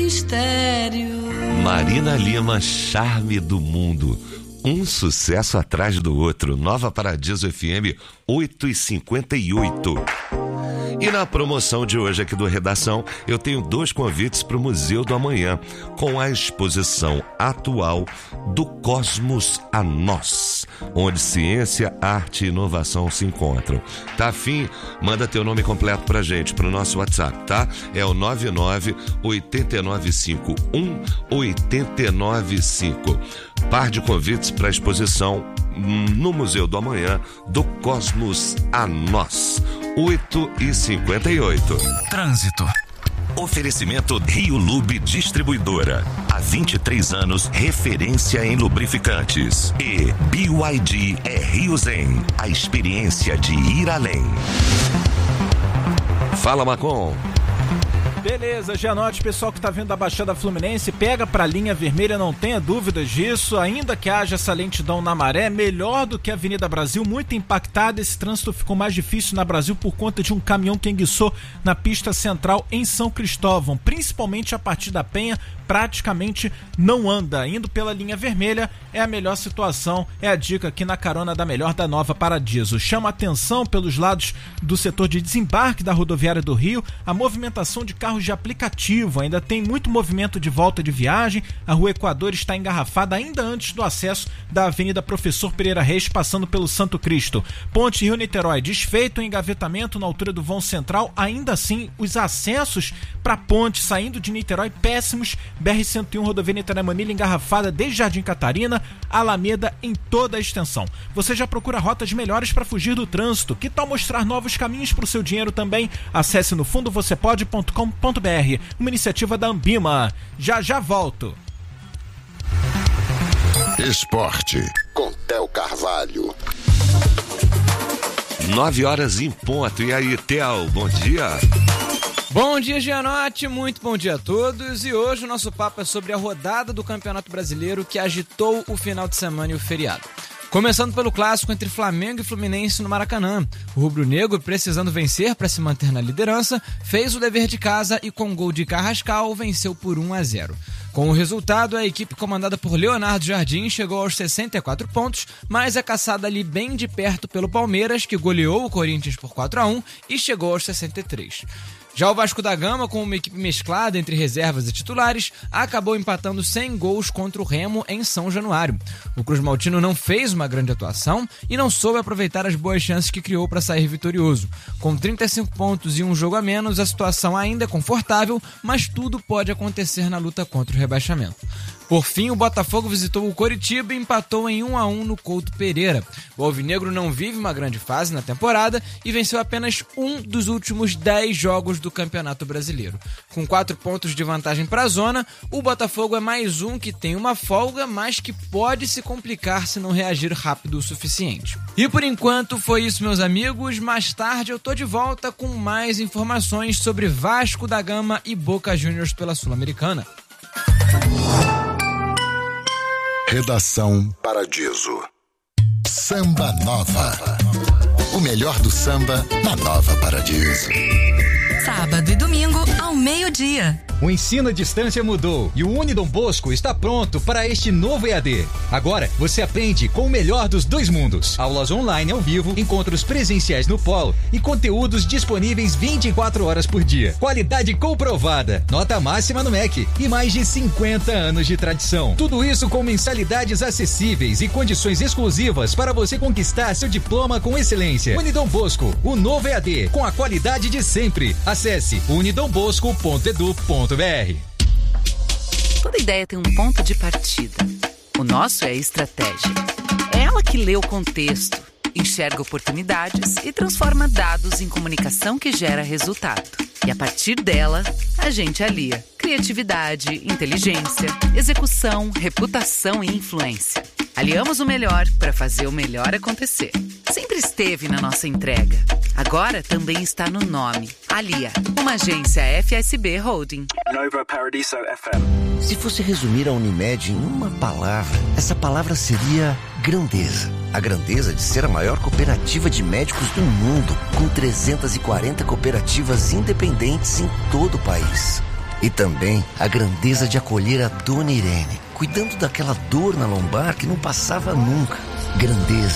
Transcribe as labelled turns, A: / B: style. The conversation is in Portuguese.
A: mistério.
B: Marina Lima, Charme do Mundo. Um sucesso atrás do outro. Nova Paradiso FM 8h58. E na promoção de hoje aqui do Redação, eu tenho 2 convites para o Museu do Amanhã, com a exposição atual do Cosmos a Nós, onde ciência, arte e inovação se encontram. Tá afim? Manda teu nome completo pra gente, pro nosso WhatsApp, tá? É o 99-8951-895. Par de convites para a exposição no Museu do Amanhã do Cosmos a Nós. 8h58.
C: Trânsito. Oferecimento Rio Lube Distribuidora. Há 23 anos, referência em lubrificantes. E BYD é Rio Zen. A experiência de ir além.
B: Fala, Macon.
D: Beleza, já anote, pessoal que tá vindo da Baixada Fluminense, pega pra linha vermelha, não tenha dúvidas disso, ainda que haja essa lentidão na Maré, melhor do que a Avenida Brasil, muito impactada. Esse trânsito ficou mais difícil na Brasil por conta de um caminhão que enguiçou na pista central em São Cristóvão, principalmente a partir da Penha, praticamente não anda. Indo pela linha vermelha é a melhor situação, é a dica aqui na carona da melhor da Nova Paradiso. Chama atenção pelos lados do setor de desembarque da rodoviária do Rio, a movimentação de carros de aplicativo, ainda tem muito movimento de volta de viagem, a Rua Equador está engarrafada ainda antes do acesso da Avenida Professor Pereira Reis, passando pelo Santo Cristo. Ponte Rio-Niterói, desfeito o engavetamento na altura do vão central, ainda assim os acessos para a ponte saindo de Niterói péssimos, BR-101 rodovia Niterói-Manilha engarrafada desde Jardim Catarina, Alameda em toda a extensão. Você já procura rotas melhores para fugir do trânsito? Que tal mostrar novos caminhos para o seu dinheiro também? Acesse no fundovocepode.com.br, uma iniciativa da Ambima. Já volto.
E: Esporte com Theo Carvalho.
B: 9h em ponto. E aí, Theo, bom dia.
F: Bom dia, Gianotti, muito bom dia a todos. E hoje o nosso papo é sobre a rodada do Campeonato Brasileiro que agitou o final de semana e o feriado. Começando pelo clássico entre Flamengo e Fluminense no Maracanã. O rubro-negro, precisando vencer para se manter na liderança, fez o dever de casa e com gol de Carrascal venceu por 1-0. Com o resultado, a equipe comandada por Leonardo Jardim chegou aos 64 pontos, mas é caçada ali bem de perto pelo Palmeiras, que goleou o Corinthians por 4-1 e chegou aos 63. Já o Vasco da Gama, com uma equipe mesclada entre reservas e titulares, acabou empatando 100 gols contra o Remo em São Januário. O Cruz Maltino não fez uma grande atuação e não soube aproveitar as boas chances que criou para sair vitorioso. Com 35 pontos e um jogo a menos, a situação ainda é confortável, mas tudo pode acontecer na luta contra o rebaixamento. Por fim, o Botafogo visitou o Coritiba e empatou em 1-1 no Couto Pereira. O alvinegro não vive uma grande fase na temporada e venceu apenas um dos últimos 10 jogos do Campeonato Brasileiro. Com 4 pontos de vantagem para a zona, o Botafogo é mais um que tem uma folga, mas que pode se complicar se não reagir rápido o suficiente. E por enquanto foi isso, meus amigos. Mais tarde eu tô de volta com mais informações sobre Vasco da Gama e Boca Juniors pela Sul-Americana.
E: Redação Paradiso. Samba Nova. O melhor do samba na Nova Paradiso.
A: Sábado e domingo ao meio-dia.
G: O ensino à distância mudou e o Unidom Bosco está pronto para este novo EAD. Agora você aprende com o melhor dos dois mundos. Aulas online ao vivo, encontros presenciais no polo e conteúdos disponíveis 24 horas por dia. Qualidade comprovada, nota máxima no MEC e mais de 50 anos de tradição. Tudo isso com mensalidades acessíveis e condições exclusivas para você conquistar seu diploma com excelência. Unidom Bosco, o novo EAD, com a qualidade de sempre. Acesse unidombosco.edu.br.
H: Toda ideia tem um ponto de partida. O nosso é a estratégia. É ela que lê o contexto, enxerga oportunidades e transforma dados em comunicação que gera resultado. E a partir dela, a gente alia criatividade, inteligência, execução, reputação e influência. Aliamos o melhor para fazer o melhor acontecer. Sempre esteve na nossa entrega. Agora também está no nome. Alia, uma agência FSB Holding.
I: Nova Paradiso FM.
J: Se fosse resumir a Unimed em uma palavra, essa palavra seria grandeza. A grandeza de ser a maior cooperativa de médicos do mundo, com 340 cooperativas independentes em todo o país. E também a grandeza de acolher a Dona Irene, cuidando daquela dor na lombar que não passava nunca. Grandeza